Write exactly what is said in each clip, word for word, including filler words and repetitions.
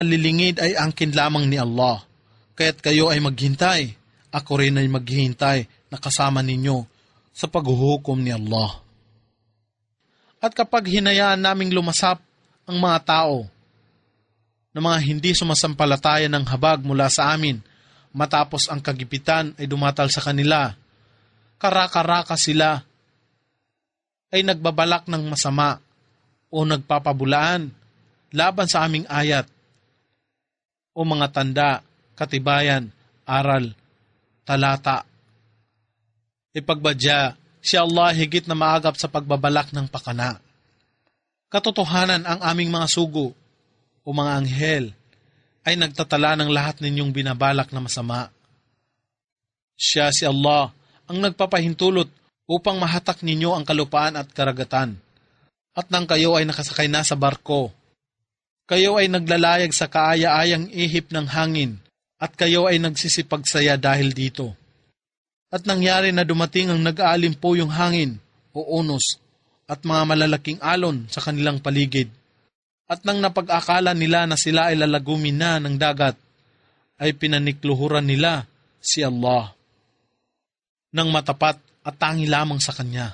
lilingid ay angkin lamang ni Allah. Kaya't kayo ay maghintay, ako rin ay maghihintay na kasama ninyo sa paghuhukom ni Allah. At kapag hinayaan naming lumasap ang mga tao na mga hindi sumasampalataya ng habag mula sa amin, matapos ang kagipitan ay dumatal sa kanila, karaka-raka sila ay nagbabalak ng masama o nagpapabulaan laban sa aming ayat o mga tanda, katibayan, aral, talata. Ipagbadya, si Allah higit na maagap sa pagbabalak ng pakana. Katotohanan ang aming mga sugo o mga anghel ay nagtatala ng lahat ninyong binabalak na masama. Siya si Allah ang nagpapahintulot upang mahatak ninyo ang kalupaan at karagatan. At nang kayo ay nakasakay na sa barko, kayo ay naglalayag sa kaaya-ayang ihip ng hangin at kayo ay nagsisipagsaya dahil dito. At nangyari na dumating ang nag-aalimpo yung hangin o unos at mga malalaking alon sa kanilang paligid. At nang napag-akala nila na sila ay lalagumin na ng dagat, ay pinanikluhuran nila si Allah ng matapat at tangi lamang sa Kanya,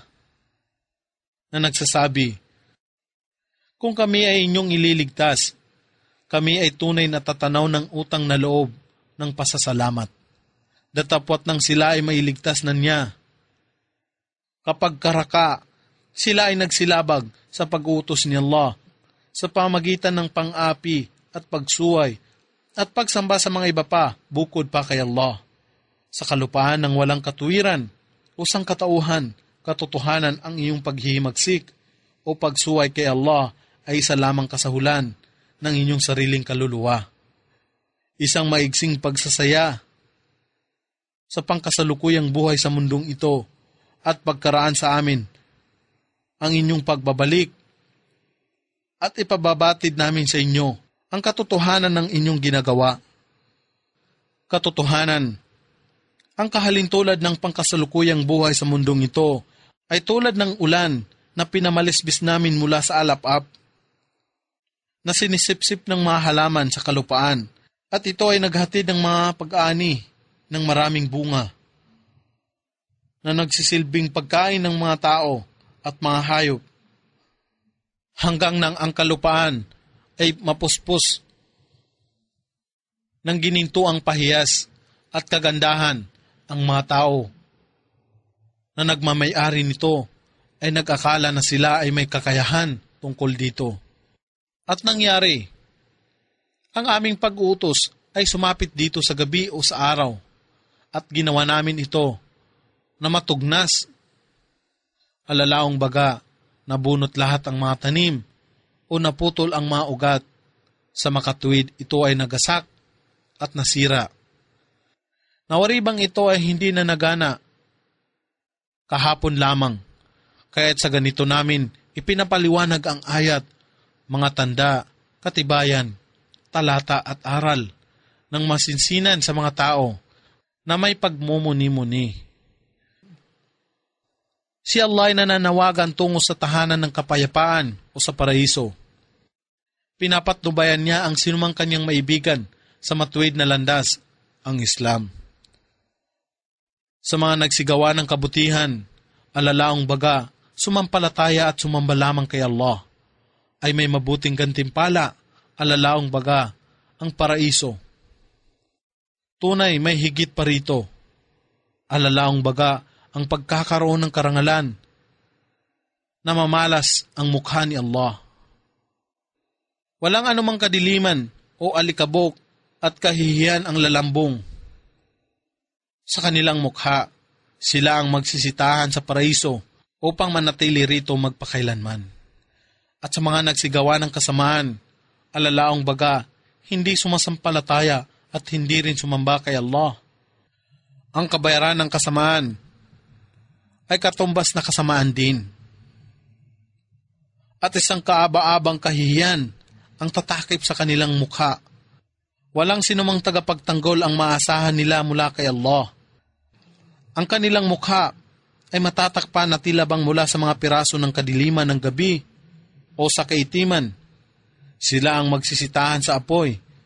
na nagsasabi, kung kami ay inyong ililigtas, kami ay tunay na tatanaw ng utang na loob ng pasasalamat. Datapwat nang sila ay mailigtas na niya. Kapag karaka, sila ay nagsilabag sa pag-utos ni Allah sa pamagitan ng pang-api at pagsuway at pagsamba sa mga iba pa bukod pa kay Allah. Sa kalupaan ng walang katuwiran o sangkatauhan, katotohanan ang iyong paghihimagsik o pagsuway kay Allah ay isa lamang kasahulan ng inyong sariling kaluluwa. Isang maigsing pagsasaya sa pangkasalukuyang buhay sa mundong ito at pagkaraan sa amin ang inyong pagbabalik at ipababatid namin sa inyo ang katotohanan ng inyong ginagawa. Katotohanan, ang kahalintulad ng pangkasalukuyang buhay sa mundong ito ay tulad ng ulan na pinamalisbis namin mula sa alap-ap na sinisipsip ng mga halaman sa kalupaan at ito ay naghatid ng mga pag-aani ng maraming bunga na nagsisilbing pagkain ng mga tao at mga hayop hanggang nang ang kalupaan ay mapuspos ng ginintuang pahiyas at kagandahan. Ang mga tao na nagmamay-ari nito ay nag-akala na sila ay may kakayahan tungkol dito. At nangyari, ang aming pag-utos ay sumapit dito sa gabi o sa araw at ginawa namin ito na matugnas. Alalaong baga, nabunot lahat ang mga tanim o naputol ang mga ugat. Sa makatuwid, ito ay nagasak at nasira. Nawaribang ito ay hindi na nagana kahapon lamang, kaya't sa ganito namin ipinapaliwanag ang ayat, mga tanda, katibayan, talata at aral ng masinsinan sa mga tao na may pagmumuni-muni. Si Allah ay nananawagan tungo sa tahanan ng kapayapaan o sa paraiso. Pinapatnubayan niya ang sinumang kanyang maibigan sa matuwid na landas, ang Islam. Sa mga nagsigawa ng kabutihan, alalaong baga, sumampalataya at sumamba lamang kay Allah, ay may mabuting gantimpala, alalaong baga, ang paraiso. Tunay may higit pa rito, alalaong baga, ang pagkakaroon ng karangalan na mamalas ang mukha ni Allah. Walang anumang kadiliman o alikabok at kahihiyan ang lalambong sa kanilang mukha. Sila ang magsisitahan sa paraiso upang manatili rito magpakailanman. At sa mga nagsigawa ng kasamaan, alalaong baga, hindi sumasampalataya at hindi rin sumamba kay Allah. Ang kabayaran ng kasamaan ay katumbas na kasamaan din. At isang kaaba-abang kahihiyan ang tatakip sa kanilang mukha. Walang sinumang tagapagtanggol ang maasahan nila mula kay Allah. Ang kanilang mukha ay matatakpan na tila bang mula sa mga piraso ng kadiliman ng gabi o sa kaitiman. Sila ang magsisitahan sa apoy